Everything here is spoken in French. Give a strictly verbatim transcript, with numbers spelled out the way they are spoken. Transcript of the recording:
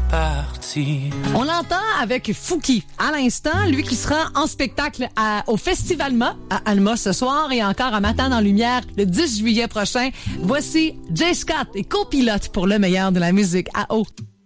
partir. On l'entend avec Fouki à l'instant, lui qui sera en spectacle à, au Festival Alma, à Alma ce soir et encore à Matane en Lumière le dix juillet prochain. Voici Jay Scott et copilote pour le meilleur de la musique à eau.